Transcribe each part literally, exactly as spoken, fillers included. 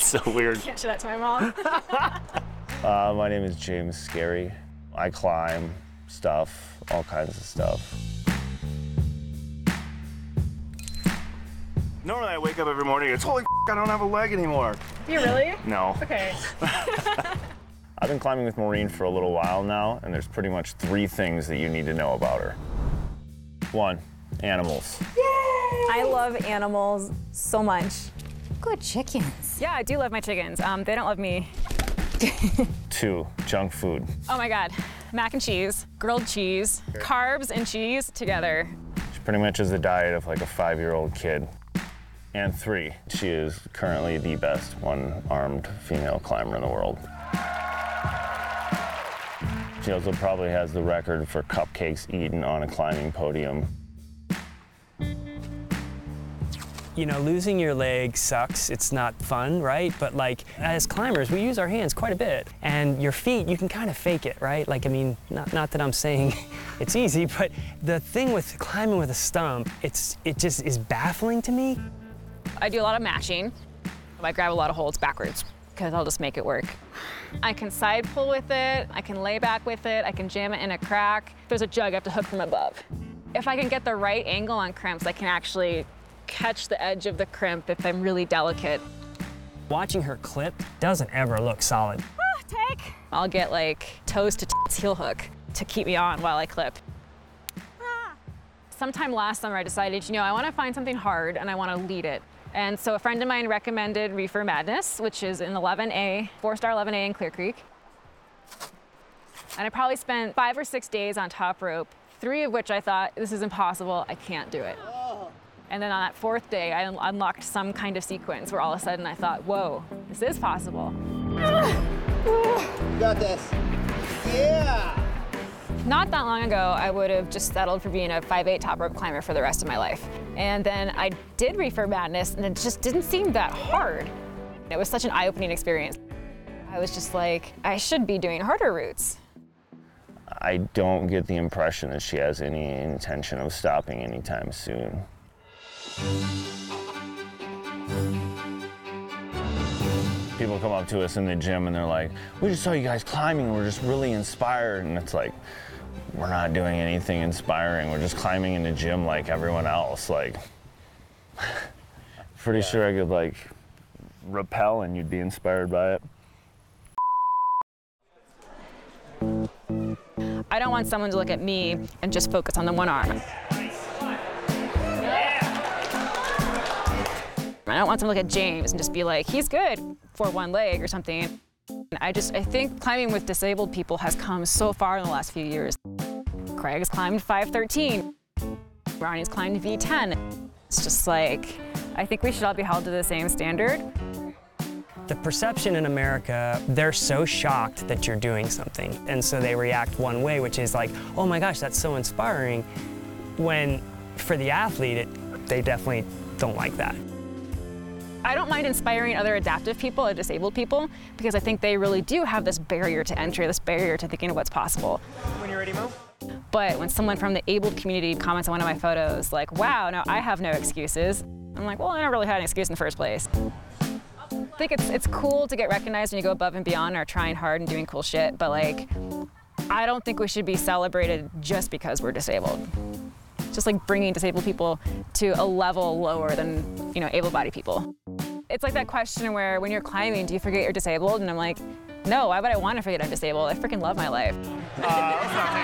That's so weird. Can't show that to my mom. uh, my name is James Scary. I climb stuff, all kinds of stuff. Normally I wake up every morning and it's, holy f***, I don't have a leg anymore. You really? No. Okay. I've been climbing with Maureen for a little while now, and there's pretty much three things that you need to know about her. One, animals. I love animals so much. Good chickens. Yeah, I do love my chickens. Um, they don't love me. Two, junk food. Oh my God, mac and cheese, grilled cheese, carbs and cheese together. She pretty much is the diet of like a five-year-old kid. And three, she is currently the best one-armed female climber in the world. She also probably has the record for cupcakes eaten on a climbing podium. You know, losing your leg sucks. It's not fun, right? But like, as climbers, we use our hands quite a bit. And your feet, you can kind of fake it, right? Like, I mean, not, not that I'm saying it's easy, but the thing with climbing with a stump, it's, it just is baffling to me. I do a lot of matching. I grab a lot of holds backwards because I'll just make it work. I can side pull with it, I can lay back with it, I can jam it in a crack. If there's a jug, I have to hook from above. If I can get the right angle on crimps, I can actually catch the edge of the crimp if I'm really delicate. Watching her clip doesn't ever look solid. Ah, take. I'll get like toes to t heel hook to keep me on while I clip. Ah. Sometime last summer I decided, you know, I want to find something hard and I want to lead it. And so a friend of mine recommended Reefer Madness, which is an eleven A, four-star eleven A in Clear Creek. And I probably spent five or six days on top rope, three of which I thought, this is impossible, I can't do it. And then on that fourth day, I un unlocked some kind of sequence where all of a sudden I thought, whoa, this is possible. You got this. Yeah! Not that long ago, I would have just settled for being a five eight top rope climber for the rest of my life. And then I did Reefer Madness, and it just didn't seem that hard. It was such an eye-opening experience. I was just like, I should be doing harder routes. I don't get the impression that she has any intention of stopping anytime soon. People come up to us in the gym and they're like, we just saw you guys climbing and we're just really inspired. And it's like, we're not doing anything inspiring. We're just climbing in the gym like everyone else. Like, pretty yeah. sure I could like rappel and you'd be inspired by it. I don't want someone to look at me and just focus on the one arm. I don't want someone to look at James and just be like, he's good for one leg or something. I just, I think climbing with disabled people has come so far in the last few years. Craig's climbed five thirteen. Ronnie's climbed V ten. It's just like, I think we should all be held to the same standard. The perception in America, they're so shocked that you're doing something. And so they react one way, which is like, oh my gosh, that's so inspiring. When for the athlete, it, they definitely don't like that. I don't mind inspiring other adaptive people or disabled people because I think they really do have this barrier to entry, this barrier to thinking of what's possible. When you're ready, Mo. But when someone from the abled community comments on one of my photos, like, wow, no, I have no excuses. I'm like, well, I never really had an excuse in the first place. I think it's, it's cool to get recognized when you go above and beyond or trying hard and doing cool shit, but like, I don't think we should be celebrated just because we're disabled. Just like bringing disabled people to a level lower than, you know, able-bodied people. It's like that question where when you're climbing, do you forget you're disabled? And I'm like, no, why would I want to forget I'm disabled? I freaking love my life. Uh,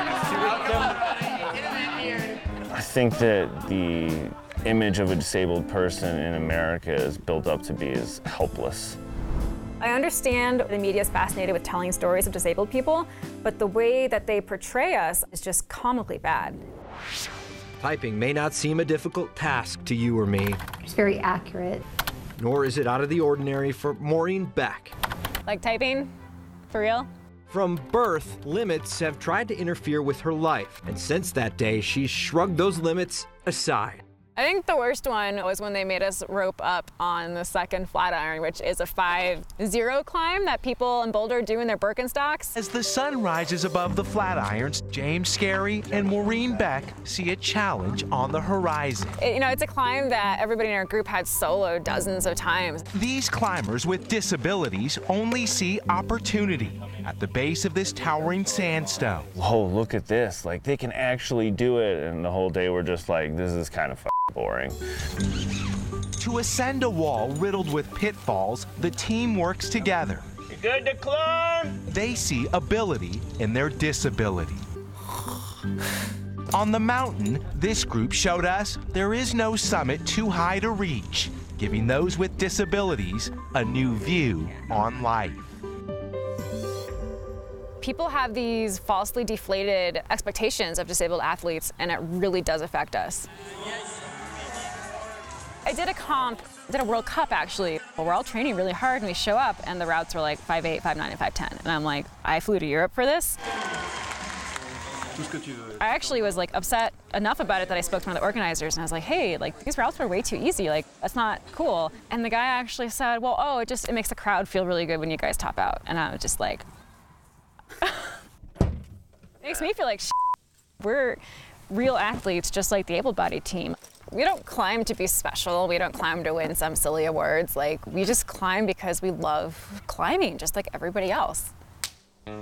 I think that the image of a disabled person in America is built up to be as helpless. I understand the media is fascinated with telling stories of disabled people, but the way that they portray us is just comically bad. Typing may not seem a difficult task to you or me. It's very accurate. Nor is it out of the ordinary for Maureen Beck. Like typing? For real? From birth, limits have tried to interfere with her life, and since that day, she's shrugged those limits aside. I think the worst one was when they made us rope up on the second Flatiron, which is a five zero climb that people in Boulder do in their Birkenstocks. As the sun rises above the Flatirons, James Scarry and Maureen Beck see a challenge on the horizon. It, you know, it's a climb that everybody in our group had soloed dozens of times. These climbers with disabilities only see opportunity at the base of this towering sandstone. Whoa, look at this. Like, they can actually do it. And the whole day we're just like, this is kind of boring. To ascend a wall riddled with pitfalls, the team works together. You good to climb? They see ability in their disability. On the mountain, this group showed us there is no summit too high to reach, giving those with disabilities a new view on life. People have these falsely deflated expectations of disabled athletes, and it really does affect us. I did a comp, did a World Cup actually. We're all training really hard and we show up and the routes were like five eight, five nine, and five ten. And I'm like, I flew to Europe for this. I actually was like upset enough about it that I spoke to one of the organizers and I was like, hey, like these routes were way too easy. Like, that's not cool. And the guy actually said, well, oh, it just, it makes the crowd feel really good when you guys top out. And I was just like, it makes me feel like shit. We're real athletes just like the able-bodied team. We don't climb to be special. We don't climb to win some silly awards. Like, we just climb because we love climbing, just like everybody else.